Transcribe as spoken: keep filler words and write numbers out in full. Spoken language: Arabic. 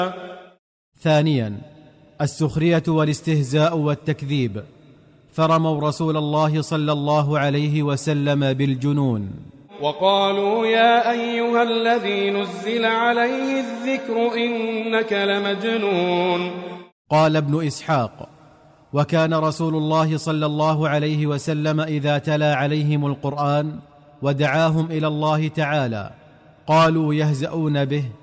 ثانيا السخرية والاستهزاء والتكذيب، فرموا رسول الله صلى الله عليه وسلم بالجنون، وقالوا يا أيها الذي نزل عليه الذكر إنك لمجنون. قال ابن إسحاق: وكان رسول الله صلى الله عليه وسلم إذا تلا عليهم القرآن ودعاهم إلى الله تعالى قالوا يهزؤون به